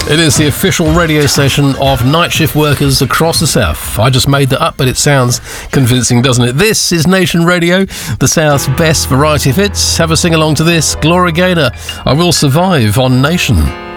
It is the official radio station of night shift workers across the south. I just made that up, but it sounds convincing, doesn't it? This is Nation Radio, the South's best variety of hits. Have a sing along to this. Gloria Gaynor, I Will Survive on Nation.